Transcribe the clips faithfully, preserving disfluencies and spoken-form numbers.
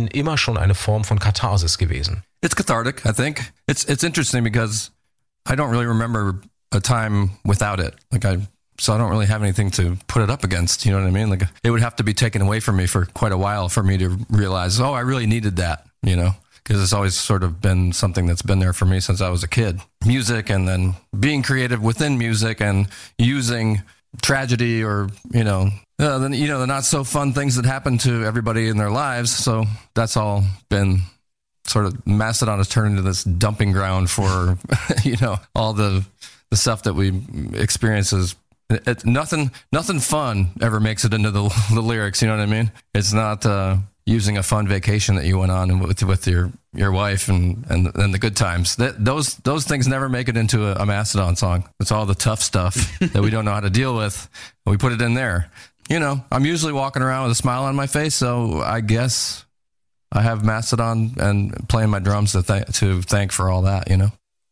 Ihnen immer schon eine Form von Katharsis gewesen? It's cathartic, I think. It's it's interesting because I don't really remember a time without it. Like I, so I don't really have anything to put it up against. You know what I mean? Like it would have to be taken away from me for quite a while for me to realize, oh, I really needed that. You know, because it's always sort of been something that's been there for me since I was a kid. Music, and then being creative within music, and using tragedy or you know, uh, then you know the not so fun things that happen to everybody in their lives. So that's all been. Sort of Mastodon has turned into this dumping ground for, you know, all the the stuff that we experience. Is it, nothing nothing fun ever makes it into the the lyrics. You know what I mean? It's not uh, using a fun vacation that you went on with with your your wife and and, and the good times. That those those things never make it into a, a Mastodon song. It's all the tough stuff that we don't know how to deal with. And we put it in there. You know, I'm usually walking around with a smile on my face, so I guess. I have Mastodon and playing my drums to, th- to thank for all that, you know.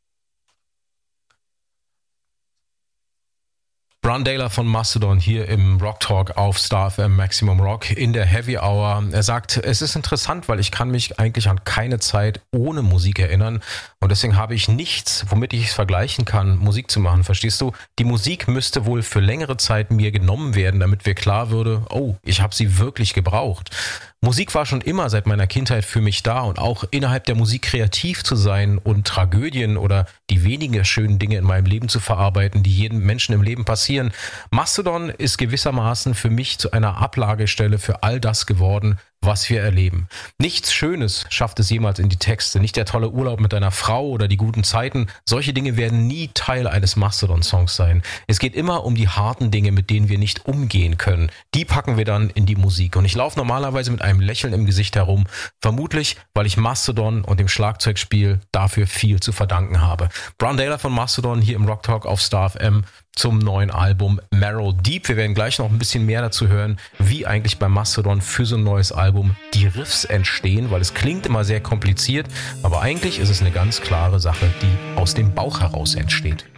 Brandala von Mastodon hier im Rock Talk auf Star F M Maximum Rock in der Heavy Hour. Er sagt, es ist interessant, weil ich kann mich eigentlich an keine Zeit ohne Musik erinnern und deswegen habe ich nichts, womit ich es vergleichen kann, Musik zu machen. Verstehst du? Die Musik müsste wohl für längere Zeit mir genommen werden, damit mir klar würde, oh, ich habe sie wirklich gebraucht. Musik war schon immer seit meiner Kindheit für mich da und auch innerhalb der Musik kreativ zu sein und Tragödien oder die weniger schönen Dinge in meinem Leben zu verarbeiten, die jedem Menschen im Leben passieren. Mastodon ist gewissermaßen für mich zu einer Ablagestelle für all das geworden, was wir erleben. Nichts Schönes schafft es jemals in die Texte, nicht der tolle Urlaub mit deiner Frau oder die guten Zeiten. Solche Dinge werden nie Teil eines Mastodon-Songs sein. Es geht immer um die harten Dinge, mit denen wir nicht umgehen können. Die packen wir dann in die Musik. Und ich laufe normalerweise mit einem Lächeln im Gesicht herum, vermutlich, weil ich Mastodon und dem Schlagzeugspiel dafür viel zu verdanken habe. Brandala von Mastodon hier im Rock Talk auf Star F M zum neuen Album Marrow Deep. Wir werden gleich noch ein bisschen mehr dazu hören, wie eigentlich bei Mastodon für so ein neues Album die Riffs entstehen, weil es klingt immer sehr kompliziert, aber eigentlich ist es eine ganz klare Sache, die aus dem Bauch heraus entsteht.